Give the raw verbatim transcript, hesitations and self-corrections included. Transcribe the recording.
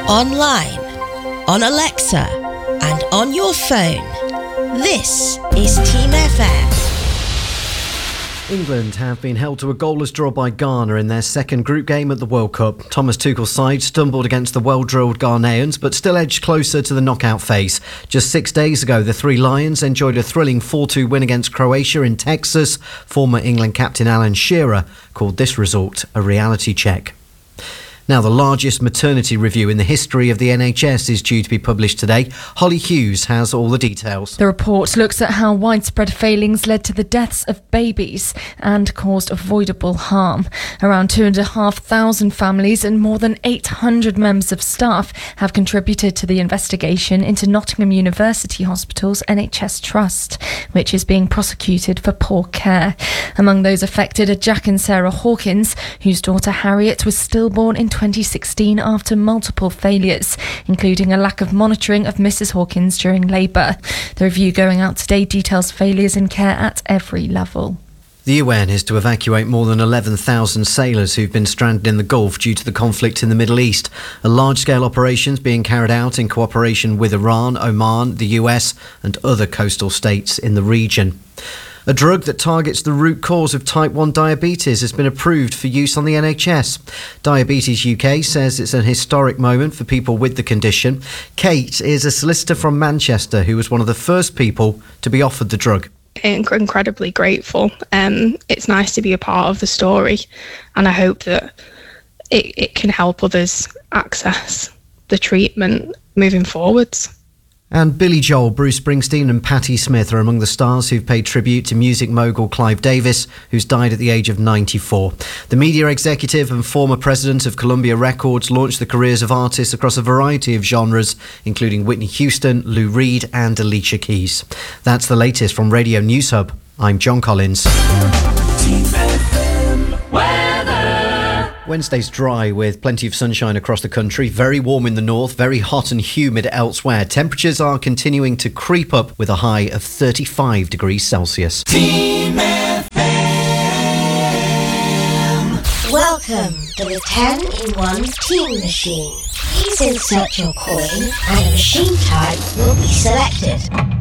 online, on Alexa, and on your phone. This is Team F M. England have been held to a goalless draw by Ghana in their second group game at the World Cup. Thomas Tuchel's side stumbled against the well-drilled Ghanaians, but still edged closer to the knockout phase. Just six days ago, the Three Lions enjoyed a thrilling four two win against Croatia in Texas. Former England captain Alan Shearer called this result a reality check. Now, the largest maternity review in the history of the N H S is due to be published today. Holly Hughes has all the details. The report looks at how widespread failings led to the deaths of babies and caused avoidable harm. Around two and a half thousand families and more than eight hundred members of staff have contributed to the investigation into Nottingham University Hospital's N H S Trust, which is being prosecuted for poor care. Among those affected are Jack and Sarah Hawkins, whose daughter Harriet was stillborn in twenty sixteen after multiple failures, including a lack of monitoring of Missus Hawkins during labour. The review going out today details failures in care at every level. The U N is to evacuate more than eleven thousand sailors who've been stranded in the Gulf due to the conflict in the Middle East. A large-scale operation is being carried out in cooperation with Iran, Oman, the U S and other coastal states in the region. A drug that targets the root cause of type one diabetes has been approved for use on the N H S. Diabetes U K says it's an historic moment for people with the condition. Kate is a solicitor from Manchester who was one of the first people to be offered the drug. Incredibly grateful. Um, it's nice to be a part of the story, and I hope that it, it can help others access the treatment moving forwards. And Billy Joel, Bruce Springsteen and Patti Smith are among the stars who've paid tribute to music mogul Clive Davis, who's died at the age of ninety-four. The media executive and former president of Columbia Records launched the careers of artists across a variety of genres, including Whitney Houston, Lou Reed and Alicia Keys. That's the latest from Radio News Hub. I'm John Collins. Wednesday's dry with plenty of sunshine across the country, very warm in the north, very hot and humid elsewhere. Temperatures are continuing to creep up with a high of thirty-five degrees Celsius. Team F M. Welcome to the ten in one Team Machine. Please insert your coin and a machine type will be selected.